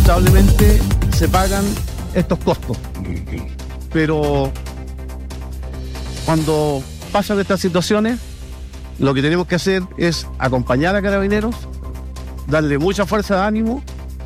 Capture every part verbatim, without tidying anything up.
lamentablemente se pagan estos costos. Pero cuando pasan estas situaciones, lo que tenemos que hacer es acompañar a Carabineros, darle mucha fuerza de ánimo.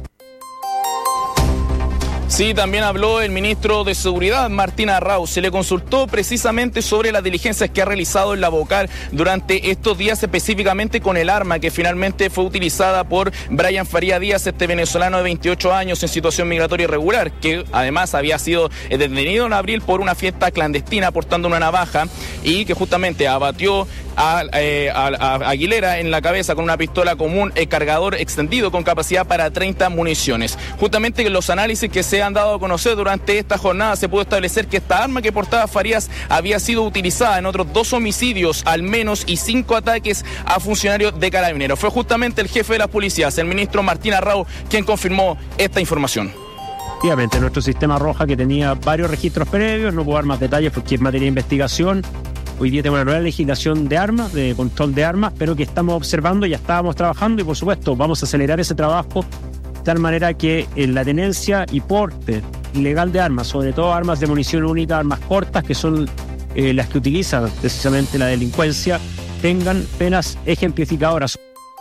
Sí, también habló el ministro de Seguridad, Martín Arrau. Se le consultó precisamente sobre las diligencias que ha realizado en la Vocal durante estos días, específicamente con el arma que finalmente fue utilizada por Brian Faría Díaz, este venezolano de veintiocho años en situación migratoria irregular, que además había sido detenido en abril por una fiesta clandestina portando una navaja y que justamente abatió a, eh, a, a Aguilera en la cabeza con una pistola común, el cargador extendido con capacidad para treinta municiones. Justamente los análisis que se han dado a conocer durante esta jornada se pudo establecer que esta arma que portaba Farías había sido utilizada en otros dos homicidios al menos y cinco ataques a funcionarios de Carabineros. Fue justamente el jefe de las policías, el ministro Martín Arrau, quien confirmó esta información. Efectivamente, nuestro sistema Roja, que tenía varios registros previos, no puedo dar más detalles porque es materia de investigación. Hoy día tenemos una nueva legislación de armas, de control de armas, pero que estamos observando, ya estábamos trabajando y por supuesto vamos a acelerar ese trabajo de tal manera que en la tenencia y porte ilegal de armas, sobre todo armas de munición única, armas cortas, que son eh, las que utiliza precisamente la delincuencia, tengan penas ejemplificadoras.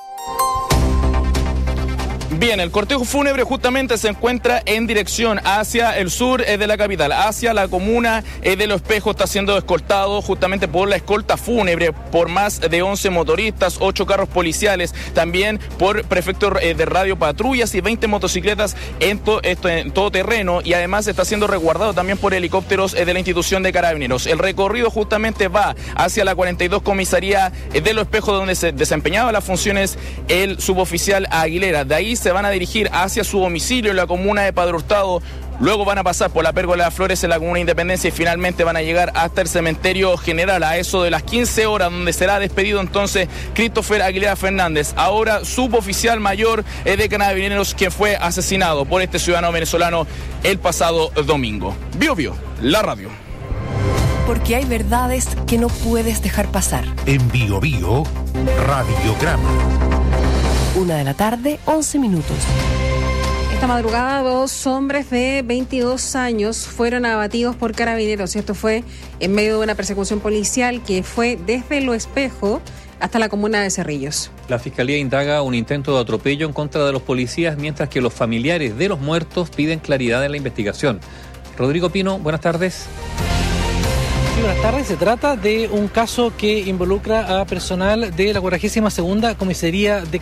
Bien, el cortejo fúnebre justamente se encuentra en dirección hacia el sur eh, de la capital, hacia la comuna eh, de Los Espejos. Está siendo escoltado justamente por la escolta fúnebre, por más de once motoristas, ocho carros policiales, también por prefectos eh, de radio patrullas y veinte motocicletas en, to, esto, en todo terreno, y además está siendo resguardado también por helicópteros eh, de la institución de Carabineros. El recorrido justamente va hacia la cuarenta y dos comisaría eh, de Los Espejos, donde se desempeñaba las funciones el suboficial Aguilera. De ahí se van a dirigir hacia su domicilio en la comuna de Padre Hurtado, luego van a pasar por la Pérgola de las Flores en la comuna de Independencia y finalmente van a llegar hasta el cementerio general a eso de las quince horas, donde será despedido entonces Christopher Aguilera Fernández, ahora suboficial mayor de Carabineros, quien fue asesinado por este ciudadano venezolano el pasado domingo. Bio Bio, la radio. Porque hay verdades que no puedes dejar pasar. En Bio Bio, Radiograma. Una de la tarde, once minutos. Esta madrugada, dos hombres de veintidós años fueron abatidos por Carabineros. Esto fue en medio de una persecución policial que fue desde Los Espejos hasta la comuna de Cerrillos. La Fiscalía indaga un intento de atropello en contra de los policías, mientras que los familiares de los muertos piden claridad en la investigación. Rodrigo Pino, buenas tardes. Sí, buenas tardes. Se trata de un caso que involucra a personal de la cuadragésima segunda Comisaría de